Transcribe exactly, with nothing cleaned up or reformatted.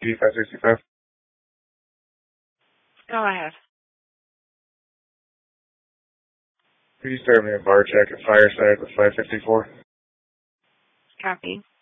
D five sixty-five. Go ahead. Could you start me a bar check at Fireside with five fifty-four? Copy.